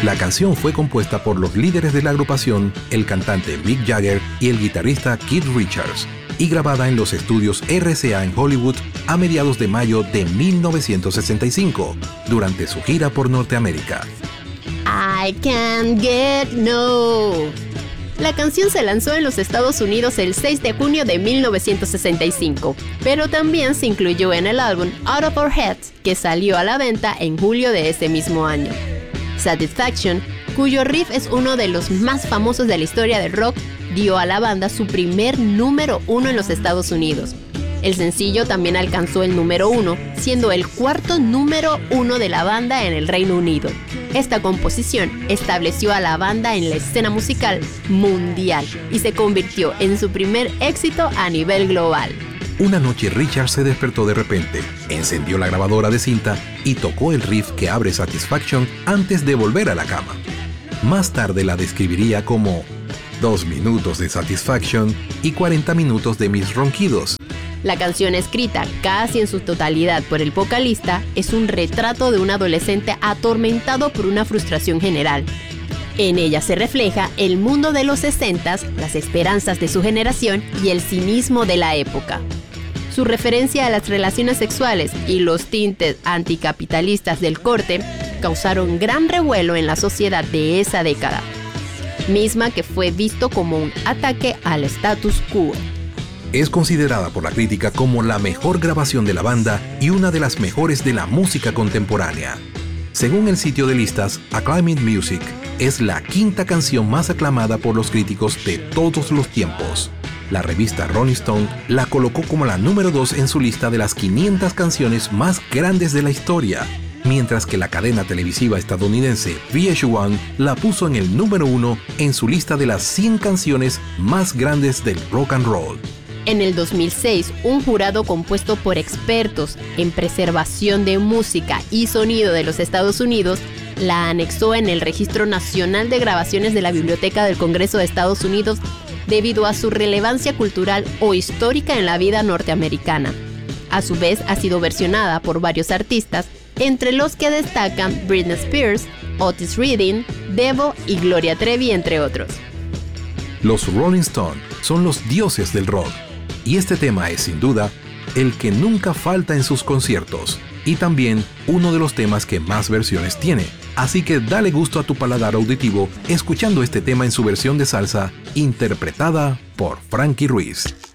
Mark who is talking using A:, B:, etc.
A: La canción fue compuesta por los líderes de la agrupación, el cantante Mick Jagger y el guitarrista Keith Richards, y grabada en los estudios RCA en Hollywood a mediados de mayo de 1965, durante su gira por Norteamérica.
B: I can't get no. La canción se lanzó en los Estados Unidos el 6 de junio de 1965, pero también se incluyó en el álbum Out of Our Heads, que salió a la venta en julio de ese mismo año. Satisfaction, cuyo riff es uno de los más famosos de la historia del rock, dio a la banda su primer número 1 en los Estados Unidos. El sencillo también alcanzó el número 1, siendo el cuarto número 1 de la banda en el Reino Unido. Esta composición estableció a la banda en la escena musical mundial y se convirtió en su primer éxito a nivel global.
A: Una noche Richard se despertó de repente, encendió la grabadora de cinta y tocó el riff que abre Satisfaction antes de volver a la cama. Más tarde la describiría como 2 minutos de Satisfaction y 40 minutos de mis ronquidos.
B: La canción, escrita casi en su totalidad por el vocalista, es un retrato de un adolescente atormentado por una frustración general. En ella se refleja el mundo de los 60s, las esperanzas de su generación y el cinismo de la época. Su referencia a las relaciones sexuales y los tintes anticapitalistas del corte causaron gran revuelo en la sociedad de esa década, misma que fue visto como un ataque al status quo.
A: Es considerada por la crítica como la mejor grabación de la banda y una de las mejores de la música contemporánea. Según el sitio de listas Acclaimed Music, es la quinta canción más aclamada por los críticos de todos los tiempos. La revista Rolling Stone la colocó como la número 2 en su lista de las 500 canciones más grandes de la historia, mientras que la cadena televisiva estadounidense VH1 la puso en el número 1 en su lista de las 100 canciones más grandes del rock and roll.
B: En el 2006, un jurado compuesto por expertos en preservación de música y sonido de los Estados Unidos la anexó en el Registro Nacional de Grabaciones de la Biblioteca del Congreso de Estados Unidos debido a su relevancia cultural o histórica en la vida norteamericana. A su vez, ha sido versionada por varios artistas, entre los que destacan Britney Spears, Otis Redding, Devo y Gloria Trevi, entre otros.
A: Los Rolling Stones son los dioses del rock, y este tema es, sin duda, el que nunca falta en sus conciertos, y también uno de los temas que más versiones tiene. Así que dale gusto a tu paladar auditivo escuchando este tema en su versión de salsa, interpretada por Frankie Ruiz.